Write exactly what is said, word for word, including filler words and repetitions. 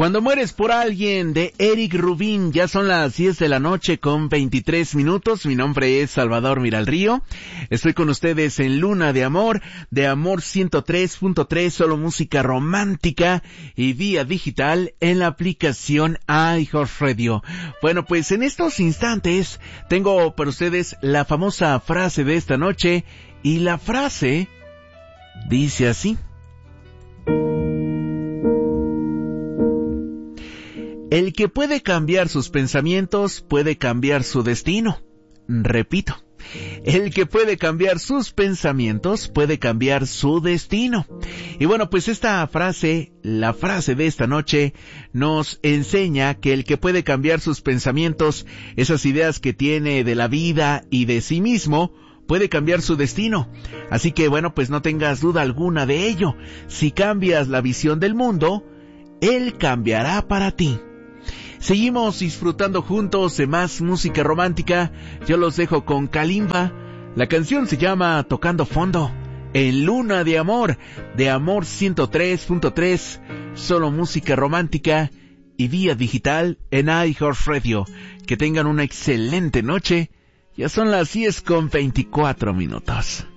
Cuando mueres por alguien, de Eric Rubin. Ya son las diez de la noche con veintitrés minutos. Mi nombre es Salvador Miralrío. Estoy con ustedes en Luna de Amor, de Amor ciento tres punto tres, solo música romántica y vía digital en la aplicación iHeartRadio. Bueno, pues en estos instantes tengo para ustedes la famosa frase de esta noche, y la frase dice así: el que puede cambiar sus pensamientos puede cambiar su destino. Repito, el que puede cambiar sus pensamientos puede cambiar su destino. Y bueno, pues esta frase, la frase de esta noche, nos enseña que el que puede cambiar sus pensamientos, esas ideas que tiene de la vida y de sí mismo, puede cambiar su destino. Así que bueno, pues no tengas duda alguna de ello. Si cambias la visión del mundo, él cambiará para ti. Seguimos disfrutando juntos de más música romántica. Yo los dejo con Kalimba. La canción se llama Tocando Fondo, en Luna de Amor, de Amor ciento tres punto tres, solo música romántica y vía digital en iHeartRadio. Que tengan una excelente noche. Ya son las diez con veinticuatro minutos.